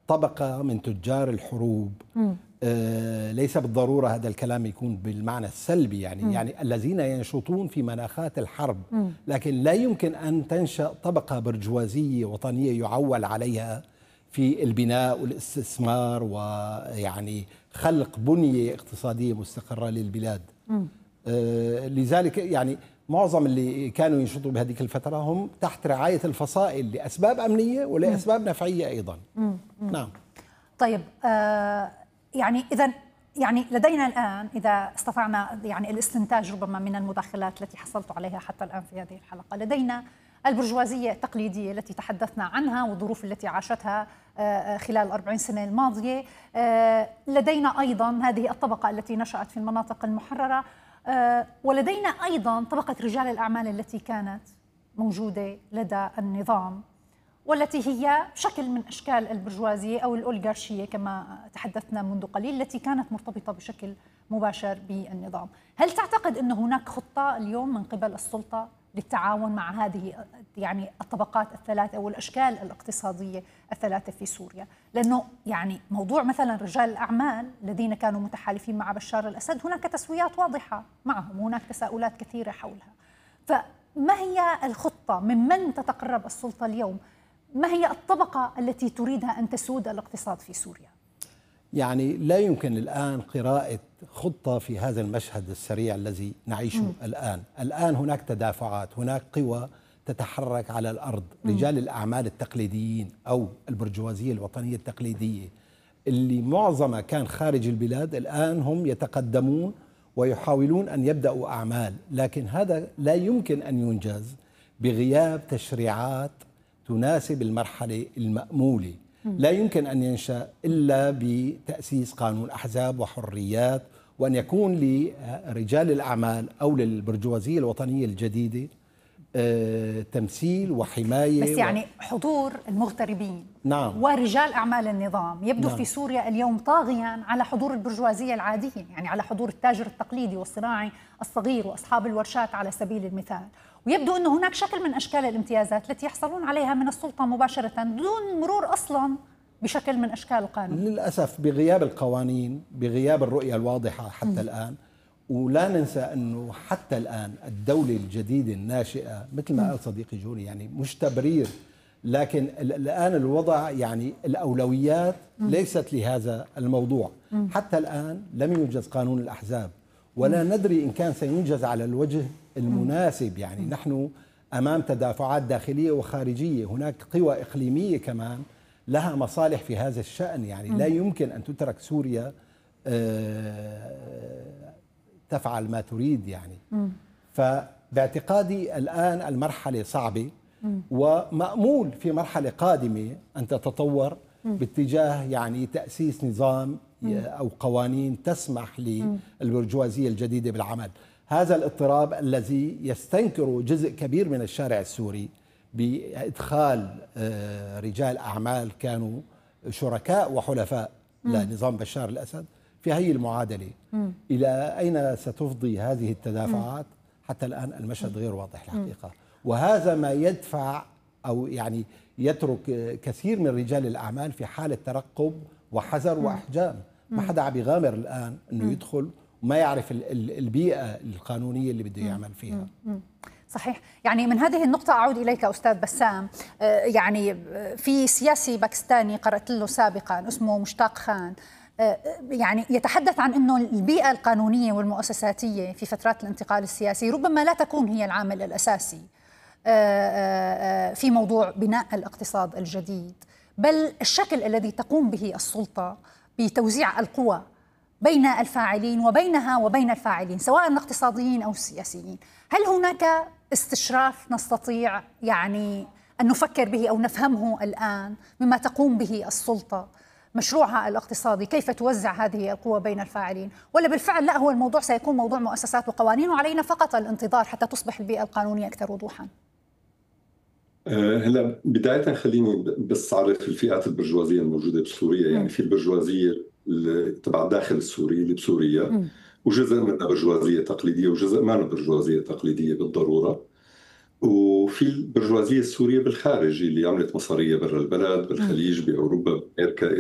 طبقة من تجار الحروب. ليس بالضرورة هذا الكلام يكون بالمعنى السلبي، يعني الذين ينشطون في مناخات الحرب، لكن لا يمكن أن تنشأ طبقة برجوازية وطنية يعول عليها في البناء والاستثمار ويعني خلق بنية اقتصادية مستقرة للبلاد. لذلك يعني معظم اللي كانوا ينشطوا بهذيك الفترة هم تحت رعاية الفصائل لأسباب أمنية ولأسباب نفعية أيضا. نعم. طيب يعني إذا يعني لدينا الآن، إذا استطعنا يعني الاستنتاج ربما من المداخلات التي حصلت عليها حتى الآن في هذه الحلقة، لدينا البرجوازية التقليدية التي تحدثنا عنها والظروف التي عاشتها خلال 40 سنة الماضية. لدينا أيضا هذه الطبقة التي نشأت في المناطق المحررة، ولدينا أيضا طبقة رجال الأعمال التي كانت موجودة لدى النظام، والتي هي شكل من أشكال البرجوازية أو الأوليغارشية كما تحدثنا منذ قليل، التي كانت مرتبطة بشكل مباشر بالنظام. هل تعتقد أن هناك خطة اليوم من قبل السلطة للتعاون مع هذه يعني الطبقات الثلاثة أو الأشكال الاقتصادية الثلاثة في سوريا؟ لأنه يعني موضوع مثلا رجال الأعمال الذين كانوا متحالفين مع بشار الأسد، هناك تسويات واضحة معهم وهناك تساؤلات كثيرة حولها. فما هي الخطة؟ من تتقرب السلطة اليوم؟ ما هي الطبقة التي تريدها أن تسود الاقتصاد في سوريا؟ يعني لا يمكن الآن قراءة خطة في هذا المشهد السريع الذي نعيشه الآن هناك تدافعات، هناك قوى تتحرك على الأرض. رجال الأعمال التقليديين أو البرجوازية الوطنية التقليدية اللي معظمها كان خارج البلاد، الآن هم يتقدمون ويحاولون أن يبدأوا أعمال، لكن هذا لا يمكن أن ينجز بغياب تشريعات تناسب المرحلة المأمولة. لا يمكن أن ينشأ إلا بتأسيس قانون أحزاب وحريات، وأن يكون لرجال الأعمال أو للبرجوازية الوطنية الجديدة تمثيل وحماية. بس يعني حضور المغتربين نعم. ورجال أعمال النظام يبدو في سوريا اليوم طاغيا على حضور البرجوازية العادية، يعني على حضور التاجر التقليدي والصناعي الصغير وأصحاب الورشات على سبيل المثال. ويبدو أن هناك شكل من أشكال الامتيازات التي يحصلون عليها من السلطة مباشرة دون مرور أصلا بشكل من أشكال القانون. للأسف بغياب القوانين، بغياب الرؤية الواضحة حتى الآن. ولا ننسى أنه حتى الآن الدولة الجديدة الناشئة مثل ما قال صديقي جوني يعني مش تبرير، لكن الآن الوضع يعني الأولويات ليست لهذا الموضوع. حتى الآن لم ينجز قانون الأحزاب، ولا ندري إن كان سينجز على الوجه المناسب. يعني نحن أمام تدافعات داخلية وخارجية، هناك قوى إقليمية كمان لها مصالح في هذا الشأن. يعني لا يمكن أن تترك سوريا تفعل ما تريد يعني. فباعتقادي الآن المرحلة صعبة، ومأمول في مرحلة قادمة أن تتطور باتجاه يعني تأسيس نظام أو قوانين تسمح للبرجوازية الجديدة بالعمل. هذا الاضطراب الذي يستنكر جزء كبير من الشارع السوري بإدخال رجال أعمال كانوا شركاء وحلفاء لنظام بشار الأسد في هذه المعادلة. إلى أين ستفضي هذه التدافعات؟ حتى الآن المشهد غير واضح الحقيقة، وهذا ما يدفع أو يعني يترك كثير من رجال الأعمال في حالة ترقب وحذر وإحجام. ما حدا عم يغامر الآن أنه يدخل وما يعرف البيئة القانونية اللي بده يعمل فيها. صحيح. يعني من هذه النقطة أعود إليك أستاذ بسام. يعني في سياسي باكستاني قرأت له سابقا اسمه مشتاق خان، يعني يتحدث عن أنه البيئة القانونية والمؤسساتية في فترات الانتقال السياسي ربما لا تكون هي العامل الأساسي في موضوع بناء الاقتصاد الجديد، بل الشكل الذي تقوم به السلطة بتوزيع القوى بين الفاعلين وبينها وبين الفاعلين سواء الاقتصاديين أو السياسيين. هل هناك استشراف نستطيع يعني أن نفكر به أو نفهمه الآن مما تقوم به السلطة، مشروعها الاقتصادي، كيف توزع هذه القوى بين الفاعلين؟ ولا بالفعل لا، هو الموضوع سيكون موضوع مؤسسات وقوانين وعلينا فقط الانتظار حتى تصبح البيئة القانونية أكثر وضوحا؟ هلا بداية خليني بس أعرف الفئات البرجوازية الموجودة بسوريا. يعني في البرجوازية تبع الداخل السوري اللي بسوريا، وجزء منها برجوازية تقليدية وجزء ما برجوازية تقليدية بالضرورة. وفي البرجوازية السورية بالخارج اللي عملت مصارية برا البلد، بالخليج، بأوروبا، بأمريكا